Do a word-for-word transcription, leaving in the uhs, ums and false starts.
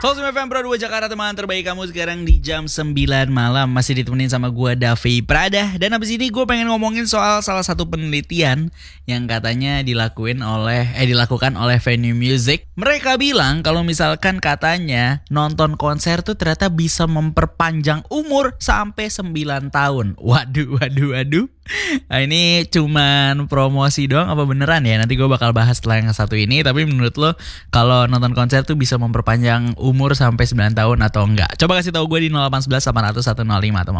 Soul F M Pro dua Jakarta, teman terbaik kamu sekarang di jam sembilan malam. Masih ditemenin sama gue Davi Prada. Dan abis ini gue pengen ngomongin soal salah satu penelitian yang katanya dilakuin oleh Eh dilakukan oleh Venue Music. Mereka bilang kalau misalkan katanya nonton konser tuh ternyata bisa memperpanjang umur sampai sembilan tahun. Waduh, waduh, waduh. Nah, ini cuman promosi doang apa beneran ya? Nanti gue bakal bahas setelah yang satu ini. Tapi menurut lo kalau nonton konser tuh bisa memperpanjang umur sampai sembilan tahun atau enggak? Coba kasih tahu gue di nol delapan satu satu delapan nol satu nol lima teman.